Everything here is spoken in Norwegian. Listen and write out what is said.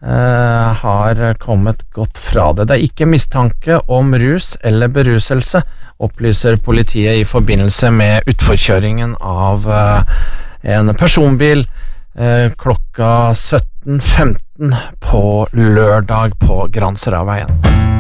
har kommet godt fra det. Det er ikke mistanke om rus eller beruselse, opplyser politiet i forbindelse med utforkjøringen av en personbil klokka 17:15 på lørdag på Granseraveien.